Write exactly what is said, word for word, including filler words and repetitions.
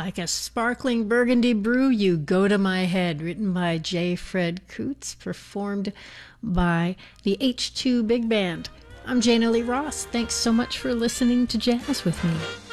Like a sparkling burgundy brew, you go to my head, written by J. Fred Coots, performed by the H two Big Band. I'm Jana Lee Ross. Thanks so much for listening to Jazz with me.